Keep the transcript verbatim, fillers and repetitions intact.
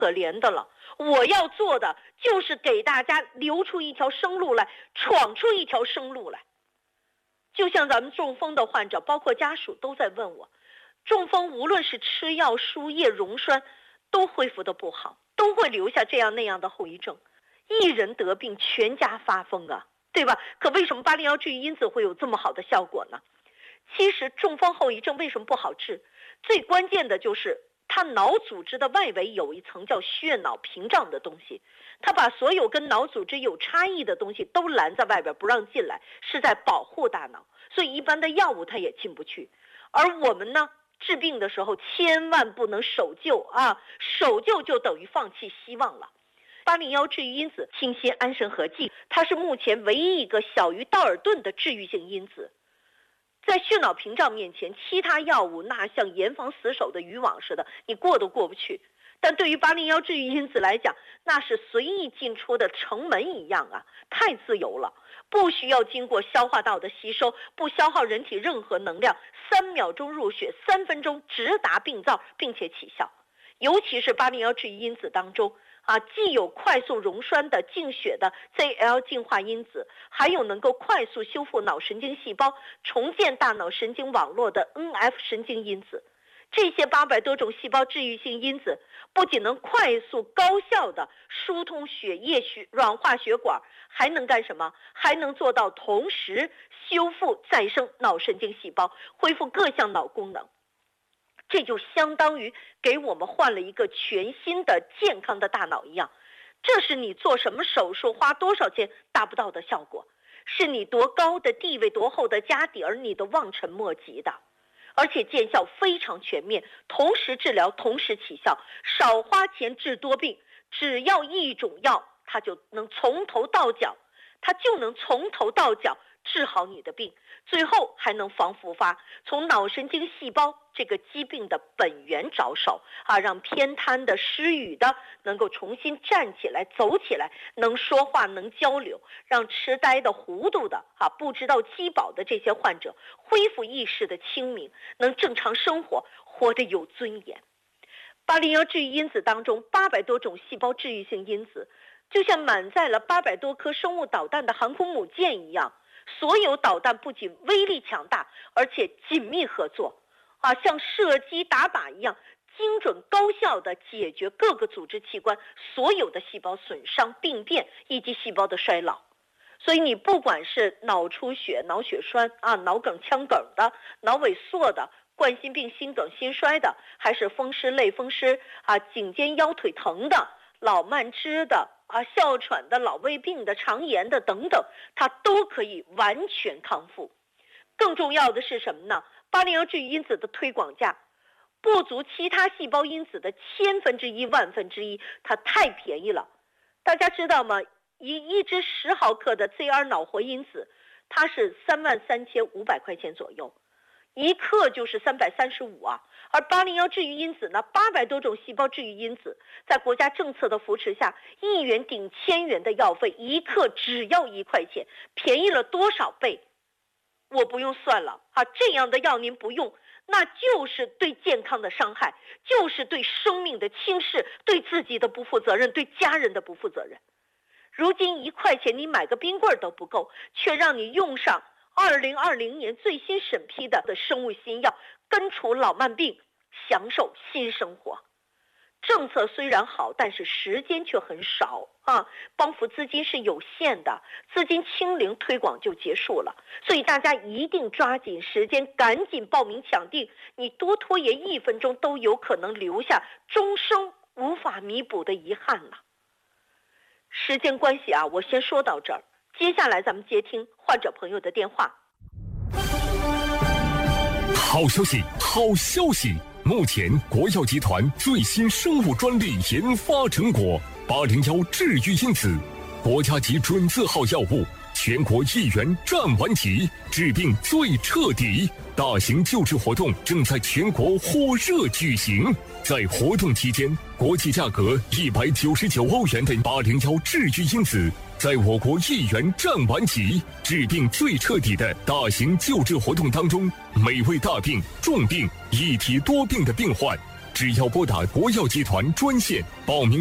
可怜的了。我要做的就是给大家留出一条生路来，闯出一条生路来。就像咱们中风的患者，包括家属都在问我，中风无论是吃药、输液、溶栓，都恢复的不好，都会留下这样那样的后遗症。一人得病，全家发疯啊，对吧？可为什么八零幺治愈因子会有这么好的效果呢？其实中风后遗症为什么不好治？最关键的就是它脑组织的外围有一层叫血脑屏障的东西，它把所有跟脑组织有差异的东西都拦在外边不让进来，是在保护大脑，所以一般的药物它也进不去。而我们呢，治病的时候千万不能守旧啊，守旧就等于放弃希望了。八零幺治愈因子清新安神合剂，它是目前唯一一个小于道尔顿的治愈性因子。在血脑屏障面前，其他药物那像严防死守的渔网似的，你过都过不去。但对于八零幺治愈因子来讲，那是随意进出的城门一样啊，太自由了，不需要经过消化道的吸收，不消耗人体任何能量，三秒钟入血，三分钟直达病灶，并且起效。尤其是八零幺治愈因子当中啊，既有快速溶栓的净血的 Z L 净化因子，还有能够快速修复脑神经细胞、重建大脑神经网络的 N F 神经因子。这些八百多种细胞治愈性因子，不仅能快速高效的疏通血液、血软化血管，还能干什么？还能做到同时修复再生脑神经细胞，恢复各项脑功能。这就相当于给我们换了一个全新的健康的大脑一样，这是你做什么手术花多少钱达不到的效果，是你多高的地位多厚的家底儿你都望尘莫及的，而且见效非常全面，同时治疗同时起效，少花钱治多病，只要一种药它就能从头到脚，它就能从头到脚治好你的病，最后还能防复发，从脑神经细胞这个疾病的本源着手啊，让偏瘫的、失语的能够重新站起来、走起来，能说话、能交流，让痴呆的、糊涂的啊、不知道饥饱的这些患者恢复意识的清明，能正常生活，活得有尊严。八零幺治愈因子当中八百多种细胞治愈性因子，就像满载了八百多颗生物导弹的航空母舰一样。所有导弹不仅威力强大，而且紧密合作，啊，像射击打靶一样，精准高效地解决各个组织器官所有的细胞损伤、病变以及细胞的衰老。所以你不管是脑出血、脑血栓啊、脑梗、腔梗的、脑萎缩的、冠心病、心梗、心衰的，还是风湿、类风湿啊、颈肩腰腿疼的、老慢支的。啊，哮喘的、老胃病的、肠炎的等等，它都可以完全康复。更重要的是什么呢？八零幺治愈因子的推广价不足其他细胞因子的千分之一、万分之一，它太便宜了。大家知道吗？一一支十毫克的 Z R 脑活因子，它是三万三千五百块钱左右，一克就是三百三十五啊。而八零幺治愈因子呢，八百多种细胞治愈因子，在国家政策的扶持下，一元顶千元的药费，一克只要一块钱，便宜了多少倍？我不用算了啊！这样的药您不用，那就是对健康的伤害，就是对生命的轻视，对自己的不负责任，对家人的不负责任。如今一块钱你买个冰棍都不够，却让你用上二零二零年最新审批的的生物新药，根除老慢病，享受新生活。政策虽然好，但是时间却很少啊，帮扶资金是有限的，资金清零推广就结束了。所以大家一定抓紧时间，赶紧报名抢订，你多拖延一分钟都有可能留下终生无法弥补的遗憾了。时间关系啊，我先说到这儿，接下来咱们接听患者朋友的电话。 好消息，好消息！目前国药集团最新生物专利研发成果八零幺治愈因子，国家级准字号药物，全国一元占完齐，治病最彻底。大型救治活动正在全国火热举行，在活动期间，国际价格一百九十九欧元的八零幺治愈因子，在我国一元占完齐，治病最彻底的大型救治活动当中，每位大病、重病、一体多病的病患， 只要拨打国药集团专线报名。